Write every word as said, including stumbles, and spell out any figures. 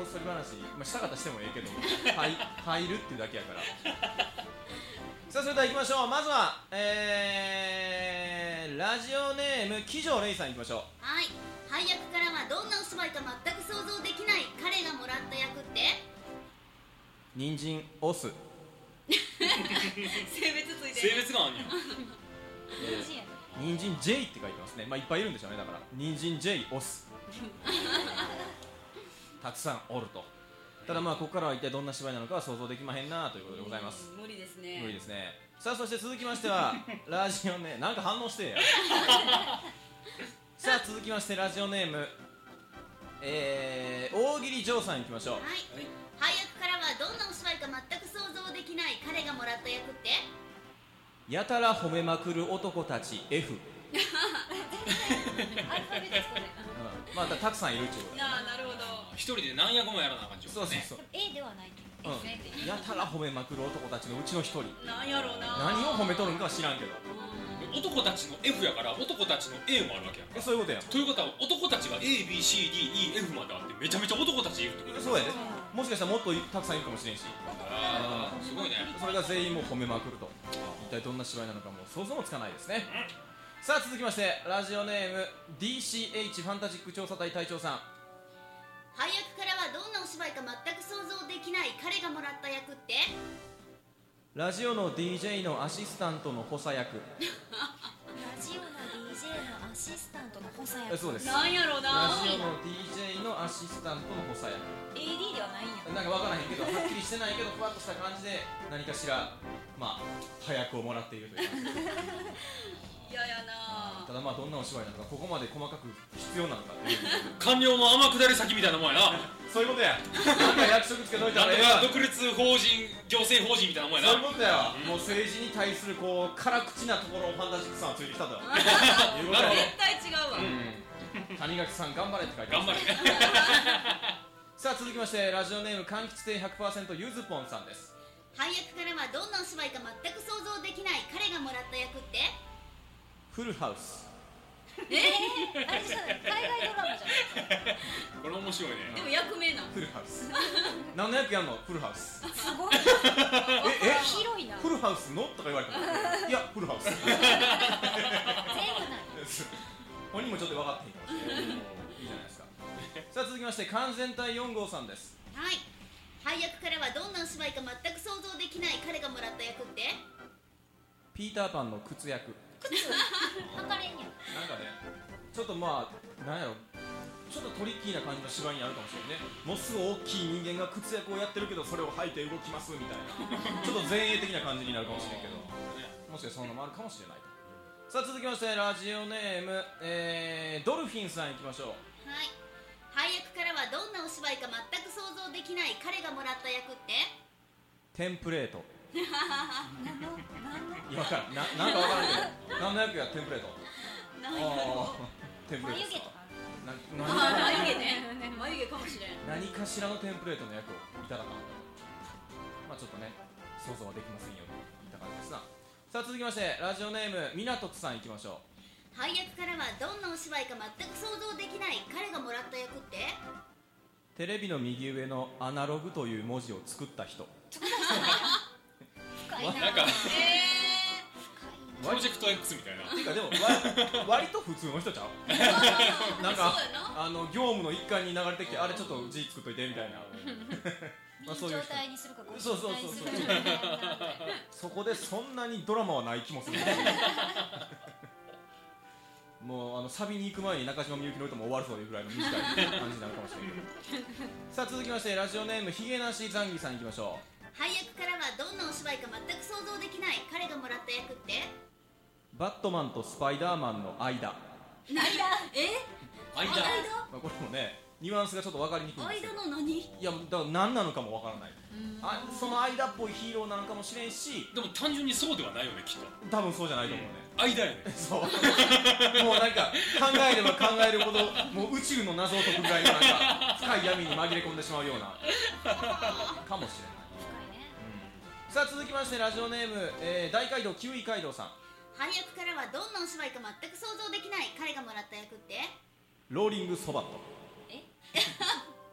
そり話、まあ、したかったらしてもええけどはい入るっていうだけやからさあそれでは行きましょう。まずはえー、ラジオネーム騎乗レイさん行きましょう。 はい、配役からはどんなお芝居か全く想像できない彼がもらった役って？ 人参オス性別ついてる。 性別があんねん。 えー、人参 J って書いてますね。まあいっぱいいるんでしょうね。だから人参 J オスたくさんおると。ただまあここからは一体どんな芝居なのかは想像できまへんなということでございます。 無理ですね。 無理ですね。さあそして続きましてはラジオネームなんか反応してやさあ続きましてラジオネームえー、大喜利ジョーさんいきましょう。 はい、配役からはどんなお芝居か全く想像できない彼がもらった役って？ やたら褒めまくる男たち F アルファベットそれ。 うん、まあ た, たくさんいるっていうことだ、ね、 ああなるほど。 一人で何役もやらなあかんちゅうそうそうそう、 A ではないけど、 うん、やたら褒めまくる男たちのうちの一人。 なんやろうな。 何を褒めとるんかは知らんけど、 男たちの F やから男たちの A もあるわけやんか。 そういうことやん。 ということは男たちが A、B、C、D、E、F まであってめちゃめちゃ男たちいるってこと。 そうやで、もしかしたらもっとたくさんいるかもしれんし、 ああすごいね。 それが全員もう褒めまくると、一体どんな芝居なのかもう想像もつかないですね。さあ続きましてラジオネーム ディーシーエイチ ファンタジック調査隊隊長さん。 配役からはどんなお芝居か全く想像できない彼がもらった役って？ ラジオの ディージェー のアシスタントの補佐役。 ラジオの ディージェー のアシスタントの補佐役。 そうです。 なんやろうな。 ラジオの ディージェー のアシスタントの補佐役。 エーディー ではないんや。 なんか分からへんけどはっきりしてないけどふわっとした感じで何かしらまあ早役をもらっているという感じ嫌やな。 ただまあどんなお芝居なのかここまで細かく必要なのかっていう官僚の天下り先みたいなもんやな。 そういうことや。なんか役職つけといたなんとらええわ。 か独立法人行政法人みたいなもんやな。 そういうことや、もう政治に対するこう辛口なところをファンタジックさんはついてきたということや。 なるほど絶対違うわ。 うん、谷垣さん頑張れって書いて頑張ますれさあ続きましてラジオネーム柑橘亭 ひゃくパーセント ゆずぽんさんです。 配役からはどんなお芝居か全く想像できない彼がもらった役って？ フルハウス。 えー、あれじゃない、海外ドラマじゃない。 これ面白いね。 でも役名なの。 フルハウス何の役やんの？フルハウス。 すごい。 ええ広いな。 フルハウスのとか言われたらいやフルハウス全部ない。 本人もちょっと分かってへんかもしれないいいじゃないですかさあ続きまして完全体よん号さんです。 はい、配役からはどんなお芝居か全く想像できない彼がもらった役って？ ピーターパンの靴役。 靴履かれんやん。 なんかねちょっとまあなんやろちょっとトリッキーな感じの芝居にあるかもしれんね。もうすぐ大きい人間が靴役をやってるけどそれを履いて動きますみたいなちょっと前衛的な感じになるかもしれんけどもしかしたらそんなのもあるかもしれないと。さあ続きましてラジオネーム、えー、ドルフィンさんいきましょう。 はい、配役からはどんなお芝居か全く想像できない彼がもらった役って？ テンプレート。 何の何のいや分からんな、なんか分からんけど何の役やテンプレート。 なんやろあーテンプレートですか。 眉毛とか。 なあ何眉毛ね。眉毛かもしれん。 何かしらのテンプレートの役をいただかなとまあちょっとね想像はできませんよといった感じですな。さあ続きましてラジオネームみなとつさんいきましょう。 配役からはどんなお芝居か全く想像できない彼がもらった役って？ テレビの右上のアナログという文字を作った人。 深いな。 なんかえプロジェクト X みたいな。 ていうかでも割割と普通の人ちゃうー、 なんかそうやな。 あの業務の一環に流れてきてあれちょっと字作っといてみたいなまあそういう状人態にするか。 そうそうそうそう状態にするかそこでそんなにドラマはない気もするもうあのサビに行く前に中島みゆきの歌も終わるそういうぐらいの短い感じになるかもしれないけどさあ続きましてラジオネームひげなしザンギさんいきましょう。 配役からはどんなお芝居か全く想像できない彼がもらった役って？ バットマンとスパイダーマンの間。 間？え？ 間。 まあ、これもねニュアンスがちょっと分かりにくいんですけど間の何？ いやだから何なのかも分からない。あその間っぽいヒーローなのかもしれんしでも単純にそうではないよねきっと。 多分そうじゃないと思うね、 間やね。 そうもうなんか考えれば考えるほどもう宇宙の謎を解くぐらいのなんか深い闇に紛れ込んでしまうようなかもしれない、 深いね。 うん、さあ続きましてラジオネーム、えー、大街道キウイ街道さん。 配役からはどんなお芝居か全く想像できない彼がもらった役って？ ローリングそばと。 え？